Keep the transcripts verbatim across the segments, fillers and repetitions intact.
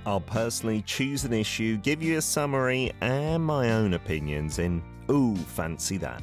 I'll personally choose an issue, give you a summary and my own opinions in Ooh, Fancy That.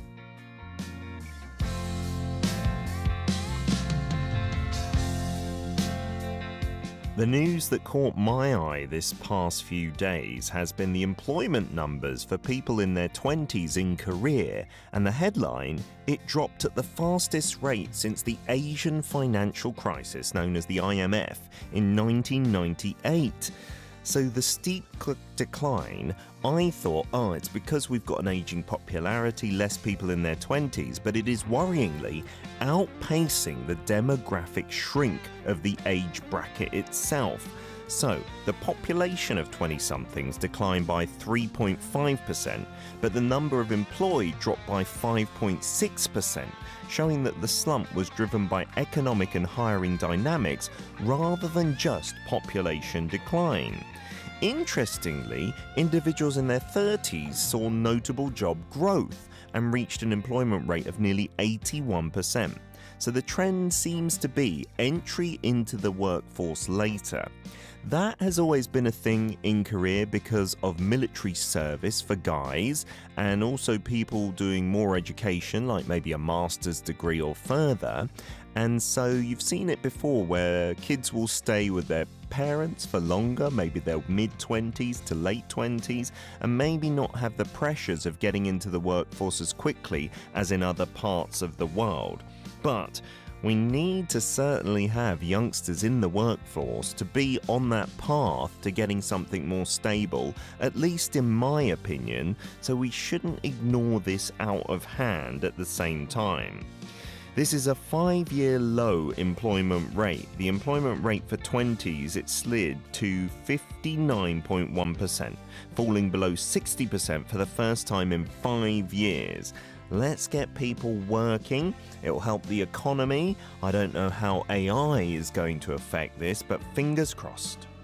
The news that caught my eye this past few days has been the employment numbers for people in their twenties in Korea, and the headline, it dropped at the fastest rate since the Asian financial crisis known as the I M F in nineteen ninety-eight. So the steep decline, I thought, oh, it's because we've got an aging popularity, less people in their twenties, but it is worryingly outpacing the demographic shrink of the age bracket itself. So, the population of twenty-somethings declined by three point five percent, but the number of employed dropped by five point six percent, showing that the slump was driven by economic and hiring dynamics rather than just population decline. Interestingly, individuals in their thirties saw notable job growth and reached an employment rate of nearly eighty-one percent. So the trend seems to be entry into the workforce later. That has always been a thing in Korea because of military service for guys and also people doing more education, like maybe a master's degree or further. And so you've seen it before where kids will stay with their parents for longer, maybe their mid-twenties to late twenties, and maybe not have the pressures of getting into the workforce as quickly as in other parts of the world. But we need to certainly have youngsters in the workforce to be on that path to getting something more stable, at least in my opinion, so we shouldn't ignore this out of hand at the same time. This is a five-year low employment rate. The employment rate for twenties, it slid to fifty-nine point one percent, falling below sixty percent for the first time in five years. Let's get people working. It'll help the economy. I don't know how A I is going to affect this, but fingers crossed.